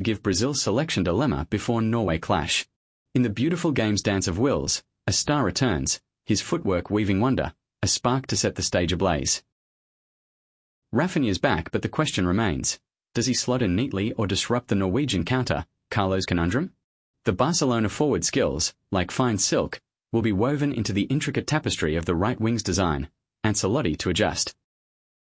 give Brazil's selection dilemma before Norway clash. In the beautiful game's dance of wills, a star returns, his footwork weaving wonder, a spark to set the stage ablaze. Rafinha's back, but the question remains. Does he slot in neatly or disrupt the Norwegian counter, Carlo's conundrum? The Barcelona forward skills, like fine silk, will be woven into the intricate tapestry of the right wing's design. Ancelotti to adjust.